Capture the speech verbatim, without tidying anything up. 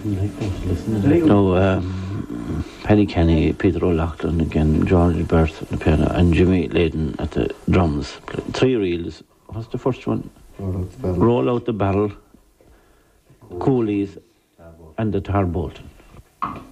No, um, Penny Kenny, Peter O'Loughlin again, George Berth at the piano, and Jimmy Layden at the drums. Three reels. What's the first one? Roll out the barrel. Roll Out the Barrel, Coolies, and the Tar Bolton.